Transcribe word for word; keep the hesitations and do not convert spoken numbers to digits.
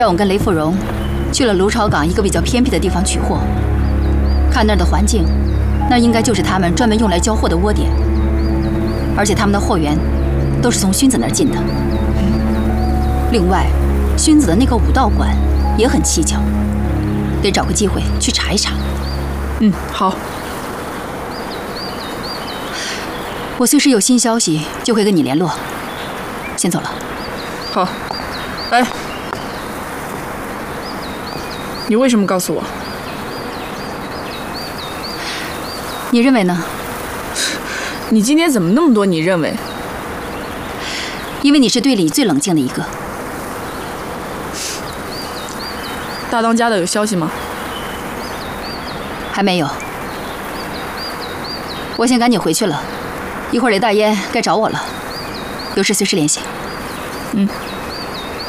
让我跟雷富荣去了芦潮港一个比较偏僻的地方取货，看那儿的环境，那应该就是他们专门用来交货的窝点，而且他们的货源都是从勋子那儿进的。另外，勋子的那个武道馆也很蹊跷，得找个机会去查一查。 嗯，好。 我随时有新消息就会跟你联络。先走了。 好。哎。 你为什么告诉我？ 你认为呢？ 你今天怎么那么多你认为？ 因为你是队里最冷静的一个。 大当家的有消息吗？ 还没有。我先赶紧回去了，一会儿雷大烟该找我了，有事随时联系。 嗯。